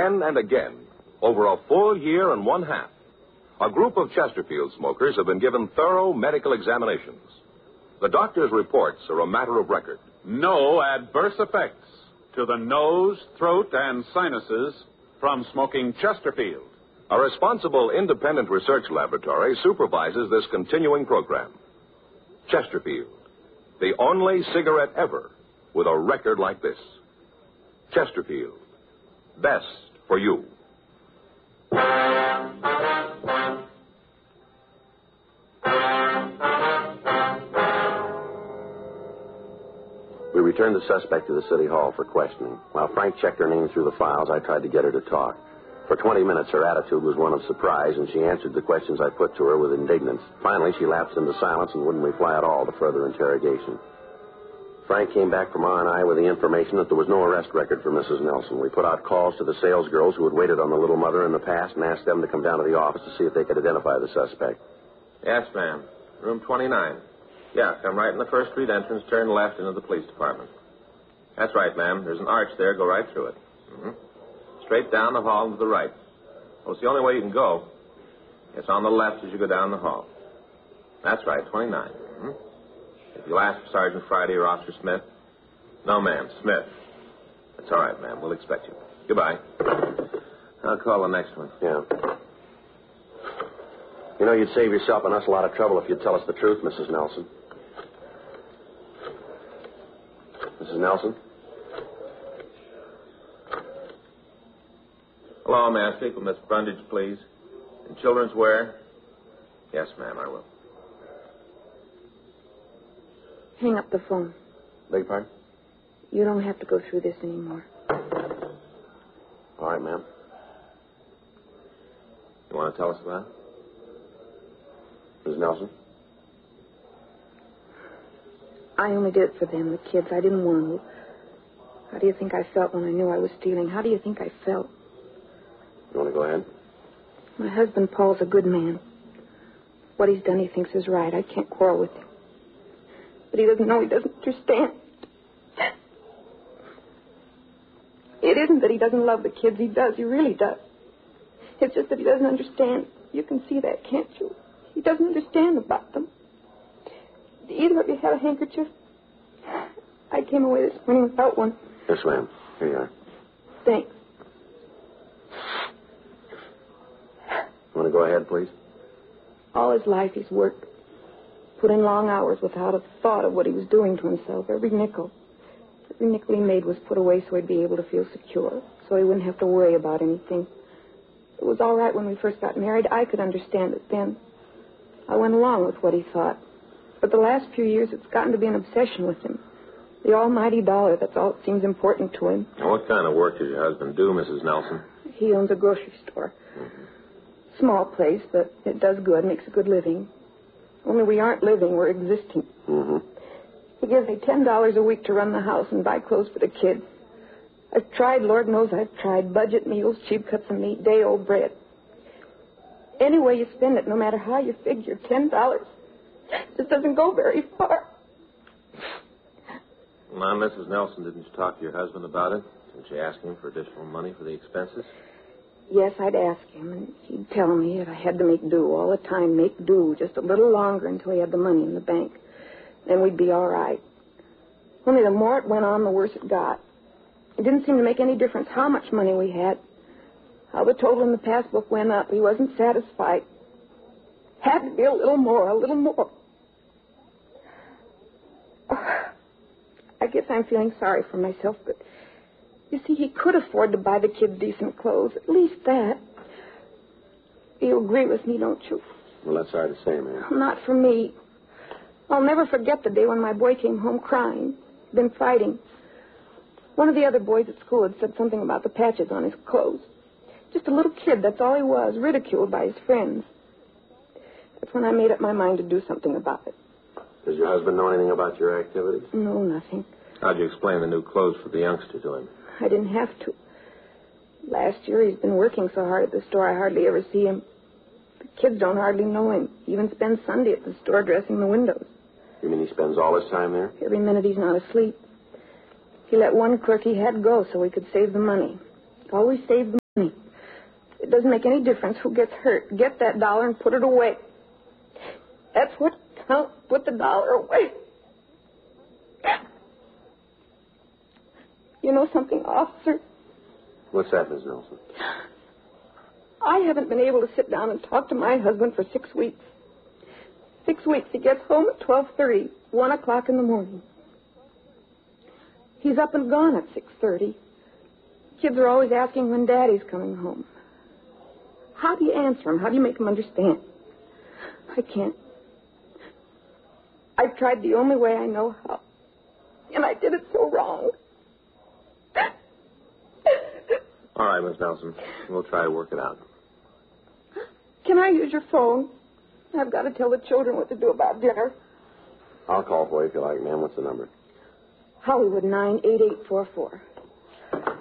Again and again, over a full year and one half, a group of Chesterfield smokers have been given thorough medical examinations. The doctor's reports are a matter of record. No adverse effects to the nose, throat, and sinuses from smoking Chesterfield. A responsible independent research laboratory supervises this continuing program. Chesterfield, the only cigarette ever with a record like this. Chesterfield, best for you. We returned the suspect to the city hall for questioning. While Frank checked her name through the files, I tried to get her to talk. For 20 minutes, her attitude was one of surprise, and she answered the questions I put to her with indignance. Finally, she lapsed into silence and wouldn't reply at all to further interrogation. Frank came back from R&I with the information that there was no arrest record for Mrs. Nelson. We put out calls to the salesgirls who had waited on the little mother in the past and asked them to come down to the office to see if they could identify the suspect. Yes, ma'am. Room 29. Yeah, come right in the First Street entrance, turn left into the police department. That's right, ma'am. There's an arch there. Go right through it. Mm-hmm. Straight down the hall and to the right. Well, it's the only way you can go. It's on the left as you go down the hall. That's right, 29. Mm-hmm. If you'll ask for Sergeant Friday or Officer Smith. No, ma'am, Smith. That's all right, ma'am. We'll expect you. Goodbye. I'll call the next one. Yeah. You know, you'd save yourself and us a lot of trouble if you'd tell us the truth, Mrs. Nelson. Mrs. Nelson? Hello, may I speak with Miss Brundage, please? In children's wear? Yes, ma'am, I will. Hang up the phone. Beg your pardon? You don't have to go through this anymore. All right, ma'am. You want to tell us about it? Mrs. Nelson? I only did it for them, the kids. I didn't want to. How do you think I felt when I knew I was stealing? How do you think I felt? You want to go ahead? My husband, Paul's a good man. What he's done, he thinks is right. I can't quarrel with him. But he doesn't know. He doesn't understand. It isn't that he doesn't love the kids. He does. He really does. It's just that he doesn't understand. You can see that, can't you? He doesn't understand about them. Do either of you have a handkerchief? I came away this morning without one. Yes, ma'am. Here you are. Thanks. You want to go ahead, please? All his life he's worked. Put in long hours without a thought of what he was doing to himself. Every nickel he made was put away so he'd be able to feel secure, so he wouldn't have to worry about anything. It was all right when we first got married. I could understand it then. I went along with what he thought. But the last few years, it's gotten to be an obsession with him. The almighty dollar, that's all that seems important to him. Now, what kind of work does your husband do, Mrs. Nelson? He owns a grocery store. Mm-hmm. Small place, but it does good, makes a good living. Only we aren't living, we're existing. Mm-hmm. He gives me $10 a week to run the house and buy clothes for the kids. I've tried, Lord knows I've tried, budget meals, cheap cuts of meat, day-old bread. Any way you spend it, no matter how you figure, $10 just doesn't go very far. Now, Mrs. Nelson, didn't you talk to your husband about it? Didn't you ask him for additional money for the expenses? Yes, I'd ask him, and he'd tell me that I had to make do all the time, make do just a little longer until he had the money in the bank. Then we'd be all right. Only the more it went on, the worse it got. It didn't seem to make any difference how much money we had. How the total in the passbook went up, he wasn't satisfied. Had to be a little more, a little more. I guess I'm feeling sorry for myself, but you see, he could afford to buy the kids decent clothes, at least that. You agree with me, don't you? Well, that's hard to say, ma'am. Not for me. I'll never forget the day when my boy came home crying. Been fighting. One of the other boys at school had said something about the patches on his clothes. Just a little kid, that's all he was, ridiculed by his friends. That's when I made up my mind to do something about it. Does your husband know anything about your activities? No, nothing. How'd you explain the new clothes for the youngster to him? I didn't have to. Last year he's been working so hard at the store I hardly ever see him. The kids don't hardly know him. He even spends Sunday at the store dressing the windows. You mean he spends all his time there? Every minute he's not asleep. He let one clerk he had go so he could save the money. Always saved the It doesn't make any difference who gets hurt. Get that dollar and put it away. That's what counts. Put the dollar away. You know something, officer? What's that, Miss Nelson? I haven't been able to sit down and talk to my husband for 6 weeks. 6 weeks. He gets home at 12:30, 1 o'clock in the morning. He's up and gone at 6:30. Kids are always asking when Daddy's coming home. How do you answer him? How do you make him understand? I can't. I've tried the only way I know how. And I did it so wrong. All right, Miss Nelson. We'll try to work it out. Can I use your phone? I've got to tell the children what to do about dinner. I'll call for you if you like, ma'am. What's the number? Hollywood 98844.